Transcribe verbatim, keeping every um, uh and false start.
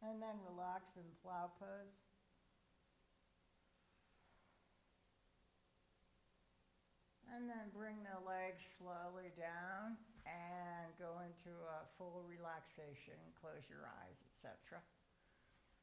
And then relax in plow pose. And then bring the legs slowly down and go into a full relaxation. Close your eyes, et cetera.